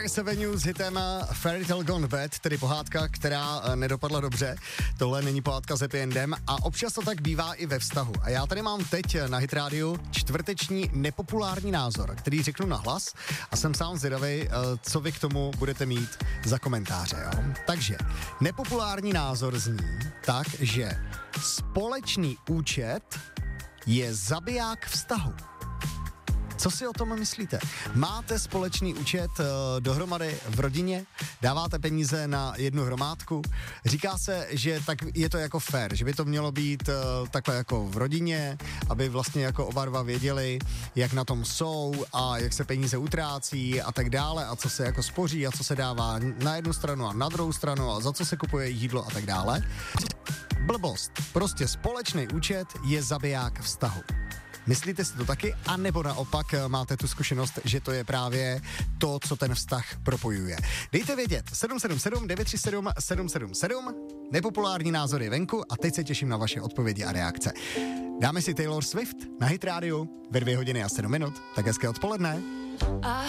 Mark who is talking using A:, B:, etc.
A: 97 News hitem Fairy Tale Gone Bad, tedy pohádka, která nedopadla dobře. Tohle není pohádka s happy endem a občas to tak bývá i ve vztahu. A já tady mám teď na Hit Radio čtvrteční nepopulární názor, který řeknu nahlas a jsem sám zvědavý, co vy k tomu budete mít za komentáře. Jo? Takže nepopulární názor zní tak, že společný účet je zabiják vztahu. Co si o tom myslíte? Máte společný účet dohromady v rodině? Dáváte peníze na jednu hromádku? Říká se, že tak je to jako fair, že by to mělo být takhle jako v rodině, aby vlastně jako oba dva věděli, jak na tom jsou a jak se peníze utrácí a tak dále a co se jako spoří a co se dává na jednu stranu a na druhou stranu a za co se kupuje jídlo a tak dále. Blbost. Prostě společný účet je zabiják vztahu. Myslíte si to taky? A nebo naopak máte tu zkušenost, že to je právě to, co ten vztah propojuje? Dejte vědět. 777 937 777. Nepopulární názory venku a teď se těším na vaše odpovědi a reakce. Dáme si Taylor Swift na Hit Radio ve 2 hodiny a 7 minut. Tak hezké odpoledne.
B: I